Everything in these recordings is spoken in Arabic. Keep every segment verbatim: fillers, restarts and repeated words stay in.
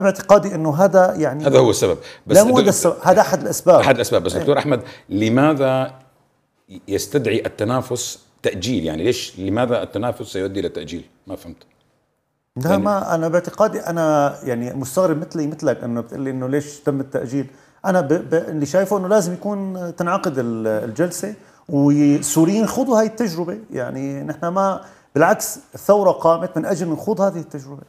باعتقادي انه هذا يعني هذا هو السبب. بس لا مو هذا السبب، هذا احد الاسباب احد الاسباب بس دكتور احمد، لماذا يستدعي التنافس تأجيل؟ يعني ليش لماذا التنافس سيؤدي الى التأجيل؟ ما فهمت. لا يعني ما انا باعتقادي انا يعني مستغرب مثلي مثلك انه بتقول لي انه ليش تم التأجيل. انا ب... ب... اللي شايفه انه لازم يكون تنعقد الجلسة والسوريين خذوا هاي التجربة. يعني نحن ما بالعكس الثورة قامت من اجل نخوض هذه التجربة.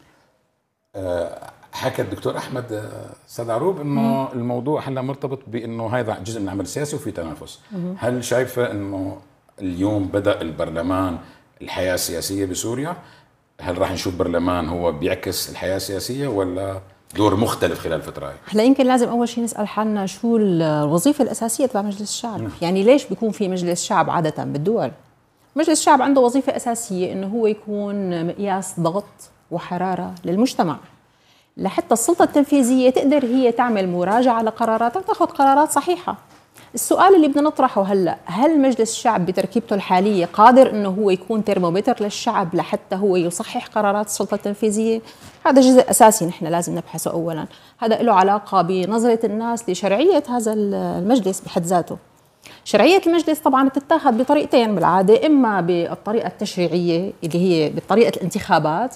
أه حكى الدكتور احمد استاذ عروب انه الموضوع هلا مرتبط بانه هذا جزء من العمل السياسي وفي تنافس. هل شايفه انه اليوم بدأ البرلمان الحياة السياسية بسوريا؟ هل راح نشوف برلمان هو بيعكس الحياة السياسية ولا دور مختلف خلال الفترة هاي؟ هلا يمكن لازم أول شيء نسأل حالنا شو الوظيفة الأساسية تبع مجلس الشعب. م. يعني ليش بيكون في مجلس شعب عادة بالدول؟ مجلس الشعب عنده وظيفة أساسية إنه هو يكون مقياس ضغط وحرارة للمجتمع، لحتى السلطة التنفيذية تقدر هي تعمل مراجعة لقراراتها وتاخذ قرارات صحيحة. السؤال اللي بدنا نطرحه هلا، هل مجلس الشعب بتركيبته الحاليه قادر انه هو يكون ترمومتر للشعب لحتى هو يصحح قرارات السلطه التنفيذيه؟ هذا جزء اساسي نحن لازم نبحثه اولا. هذا له علاقه بنظره الناس لشرعيه هذا المجلس بحد ذاته. شرعيه المجلس طبعا بتتاخذ بطريقتين بالعاده، اما بالطريقه التشريعيه اللي هي بطريقه الانتخابات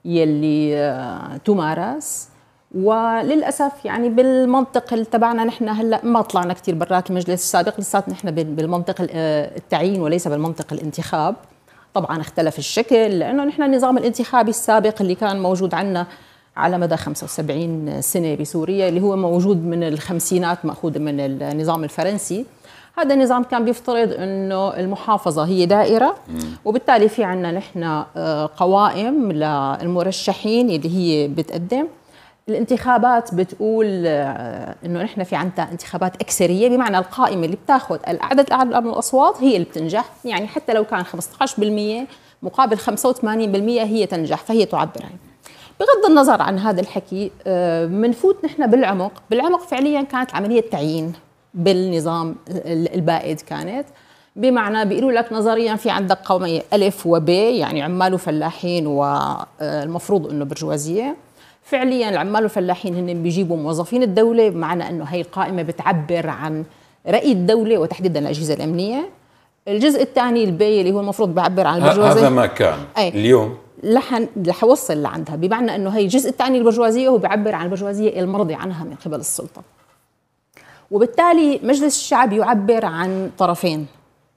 يلي تمارس، وللاسف يعني بالمنطق تبعنا نحن هلا ما طلعنا كثير برات المجلس السابق، لساتنا نحن بالمنطق التعيين وليس بالمنطق الانتخاب. طبعا اختلف الشكل لانه نحن النظام الانتخابي السابق اللي كان موجود عندنا على مدى خمسة وسبعين سنه بسوريا، اللي هو موجود من الخمسينات ماخوذ من النظام الفرنسي، هذا النظام كان بيفترض انه المحافظه هي دائره، وبالتالي في عندنا نحن قوائم للمرشحين اللي هي بتقدم. الانتخابات بتقول انه نحن في عندنا انتخابات اكثريه، بمعنى القائمه اللي بتاخذ العدد الاعلى من الاصوات هي اللي بتنجح، يعني حتى لو كان خمسة عشر بالمئة مقابل خمسة وثمانين بالمئة هي تنجح، فهي تعبر عنه. بغض النظر عن هذا الحكي بنفوت نحن بالعمق، بالعمق فعليا كانت عمليه تعيين بالنظام البائد كانت، بمعنى بيقولوا لك نظريا في عندك قوميه الف وب، يعني عمال وفلاحين والمفروض انه برجوازيه. فعليا العمال والفلاحين هن بيجيبوا موظفين الدوله، بمعنى انه هي القائمه بتعبر عن راي الدوله وتحديدا الاجهزه الامنيه. الجزء الثاني البي اللي هو المفروض بيعبر عن البرجوازيه، هذا ما كان أي. اليوم رح رح اوصل لعندها، بمعنى انه هي الجزء الثاني البرجوازيه هو بيعبر عن البرجوازيه المرضي عنها من قبل السلطه. وبالتالي مجلس الشعب يعبر عن طرفين،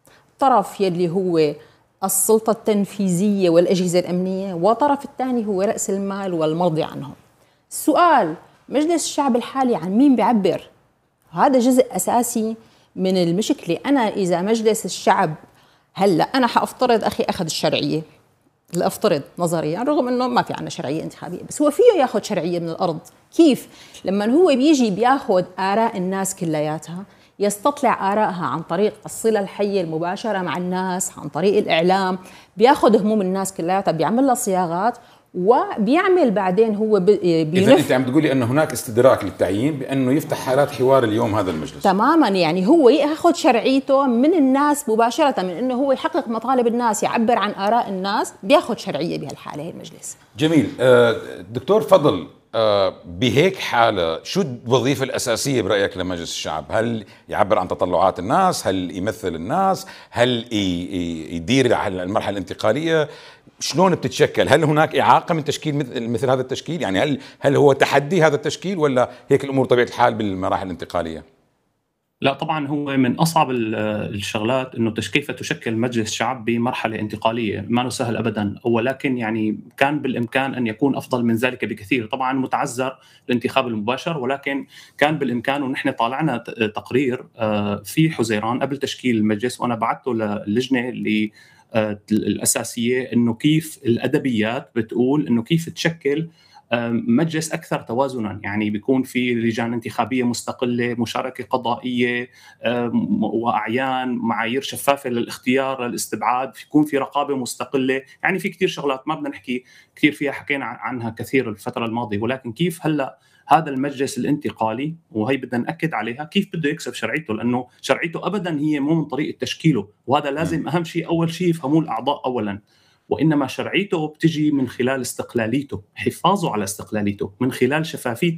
طرف يلي هو السلطة التنفيذية والأجهزة الأمنية، وطرف الثاني هو رأس المال والمرضي عنهم. السؤال مجلس الشعب الحالي عن مين بيعبر؟ هذا جزء أساسي من المشكلة. أنا إذا مجلس الشعب هلأ أنا حأفترض أخي أخذ الشرعية، لأفترض نظريا رغم أنه ما في عنا شرعية انتخابية، بس هو فيه ياخذ شرعية من الأرض. كيف؟ لما هو بيجي بياخذ آراء الناس كلياتها، يستطلع آرائها عن طريق الصلة الحية المباشرة مع الناس، عن طريق الإعلام، بياخذ هموم الناس كلياتها، بيعمل لها صياغات، وبيعمل بعدين هو بينف... إذا أنت عم تقولي أنه هناك استدراك للتعيين بأنه يفتح حالات حوار اليوم هذا المجلس تماما، يعني هو ياخذ شرعيته من الناس مباشرة، من أنه هو يحقق مطالب الناس، يعبر عن آراء الناس، بياخذ شرعية بهالحالة هي المجلس. جميل. دكتور فضل، بهيك حالة شو الوظيفة الأساسية برأيك لمجلس الشعب؟ هل يعبر عن تطلعات الناس؟ هل يمثل الناس؟ هل يدير على المرحلة الانتقالية؟ شلون بتتشكل؟ هل هناك إعاقة من تشكيل مثل, مثل هذا التشكيل؟ يعني هل هل هو تحدي هذا التشكيل ولا هيك الأمور طبيعة الحال بالمراحل الانتقالية؟ لا طبعا هو من أصعب الشغلات إنه كيف تشكل مجلس شعب بمرحلة انتقالية، ما هو سهل أبدا، ولكن يعني كان بالإمكان أن يكون أفضل من ذلك بكثير. طبعا متعذر الانتخاب المباشر، ولكن كان بالإمكان، ونحن طالعنا تقرير في حزيران قبل تشكيل المجلس وأنا بعثته للجنة اللي الأساسية، إنه كيف الأدبيات بتقول إنه كيف تشكل مجلس أكثر توازناً، يعني بيكون في لجان انتخابية مستقلة، مشاركة قضائية وأعيان، معايير شفافة للاختيار للاستبعاد، يكون في رقابة مستقلة، يعني في كتير شغلات ما بدنا نحكي كثير فيها، حكينا عنها كثير الفترة الماضية. ولكن كيف هلأ هذا المجلس الانتقالي، وهي بدنا نأكد عليها، كيف بده يكسب شرعيته؟ لأنه شرعيته أبداً هي مو من طريقة تشكيله، وهذا لازم أهم شيء أول شيء يفهموه الأعضاء أولاً. وإنما شرعيته بتجي من خلال استقلاليته، حفاظه على استقلاليته من خلال شفافيته.